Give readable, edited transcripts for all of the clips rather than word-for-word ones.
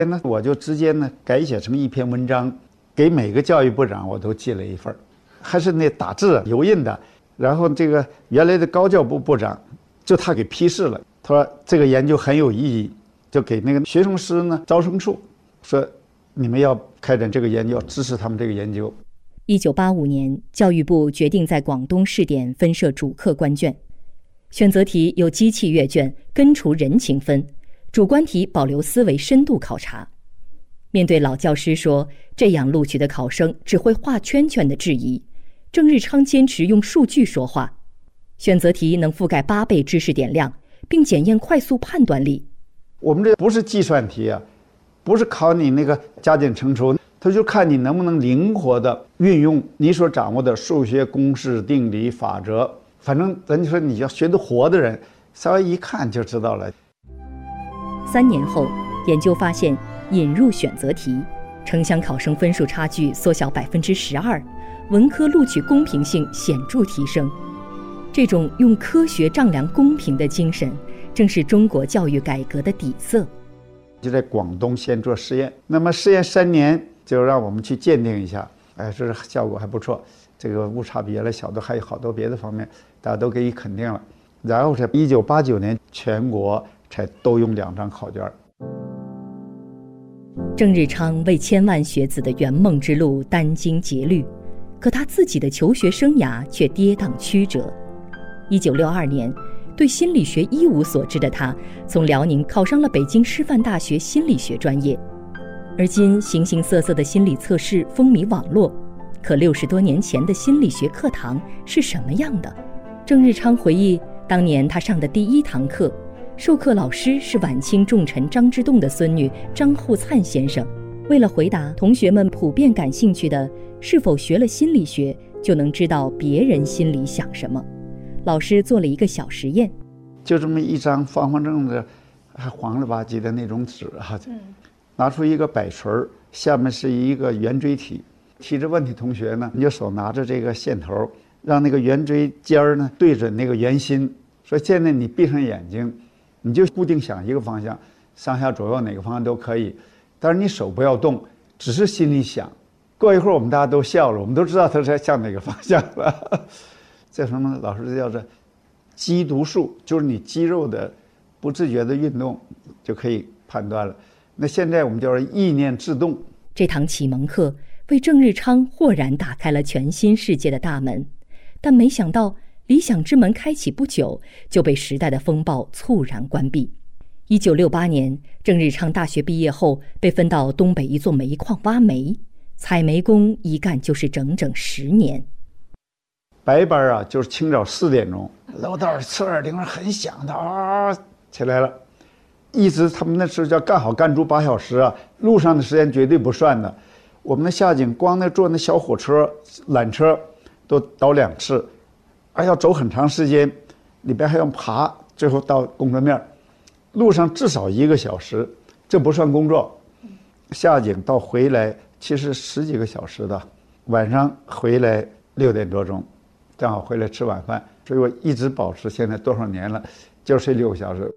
那我就直接呢改写成一篇文章，给每个教育部长我都寄了一份，还是那打字油印的。然后这个原来的高教部部长就他给批示了，他说这个研究很有意义，就给那个学生师呢招生处说你们要开展这个研究，要支持他们这个研究。 1985年，教育部决定在广东试点分设主课关卷，选择题由机器阅卷，根除人情分，主观题保留思维深度考察。面对老教师说这样录取的考生只会画圈圈的质疑，郑日昌坚持用数据说话。选择题能覆盖8倍知识点量，并检验快速判断力。 我们这不是计算题啊，不是考你那个加减乘除，它就看你能不能灵活的运用你所掌握的数学公式、定理、法则。反正咱就说你要学得活的人，稍微一看就知道了。 3年后，研究发现引入选择题，城乡考生分数差距缩小12%，文科录取公平性显著提升。这种用科学丈量公平的精神，正是中国教育改革的底色。 就在广东先做实验，那么实验3年就让我们去鉴定一下，这效果还不错，这个误差比原来小的还有好多别的方面，大家都给予肯定了。然后在1989年，全国才都用2张考卷。 郑日昌为千万学子的圆梦之路殚精竭虑，可他自己的求学生涯却跌宕曲折。1962年，对心理学一无所知的他，从辽宁考上了北京师范大学心理学专业。而今形形色色的心理测试风靡网络，可60多年前的心理学课堂是什么样的？郑日昌回忆，当年他上的第1堂课，授课老师是晚清重臣张之洞的孙女张户灿先生。为了回答同学们普遍感兴趣的是否学了心理学就能知道别人心里想什么，老师做了一个小实验， 就这么一张方方正正的还黄了吧唧的那种纸啊，拿出一个摆锤，下面是一个圆锥体，提着问题同学呢，你就手拿着这个线头，让那个圆锥尖儿呢对准那个圆心，说现在你闭上眼睛，你就固定想一个方向，上下左右哪个方向都可以，但是你手不要动，只是心里想。过一会儿我们大家都笑了，我们都知道他是向哪个方向了。这什么老师就叫做肌读数，就是你肌肉的不自觉的运动就可以判断了。那现在我们叫做意念自动。 这堂启蒙课为郑日昌豁然打开了全新世界的大门，但没想到理想之门开启不久就被时代的风暴猝然关闭。1968年，郑日昌大学毕业后被分到东北一座煤矿挖煤，采煤工一干就是整整10年。 白班啊，就是清早4点钟，楼道侧耳铃很响的啊，起来了，一直他们那时候叫干好干足8小时啊，路上的时间绝对不算的。我们的下井光那坐那小火车、缆车都倒2次，还要走很长时间，里边还要爬，最后到工作面，路上至少1个小时，这不算工作。下井到回来其实10几个小时的，晚上回来6点多钟。正好回来吃晚饭，所以我一直保持现在多少年了，就睡6个小时。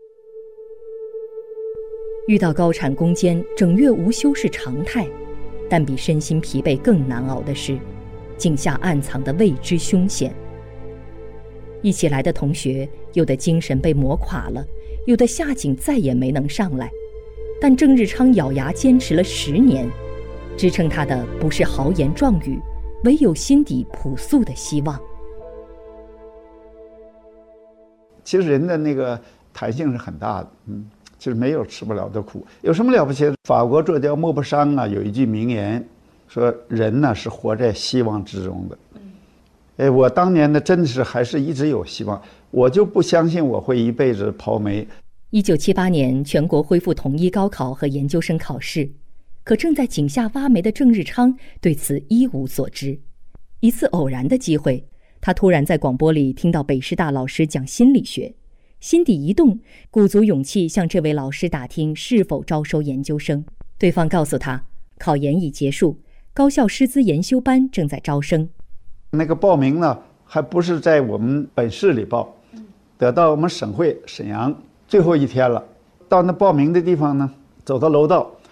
遇到高产攻坚，整月无休是常态，但比身心疲惫更难熬的是，井下暗藏的未知凶险。一起来的同学，有的精神被磨垮了，有的下井再也没能上来，但郑日昌咬牙坚持了10年，支撑他的不是豪言壮语，唯有心底朴素的希望。 其实人的那个弹性是很大的，其实没有吃不了的苦。有什么了不起的？法国作家莫泊桑啊有一句名言，说人呢是活在希望之中的。我当年呢真的是还是一直有希望，我就不相信我会一辈子刨煤。 1978年，全国恢复统一高考和研究生考试，可正在井下挖煤的郑日昌对此一无所知。一次偶然的机会，他突然在广播里听到北师大老师讲心理学，心底一动，鼓足勇气向这位老师打听是否招收研究生。对方告诉他，考研已结束，高校师资研修班正在招生。 那个报名呢，还不是在我们本市里报，得到我们省会沈阳最后一天了。到那报名的地方呢，走到楼道，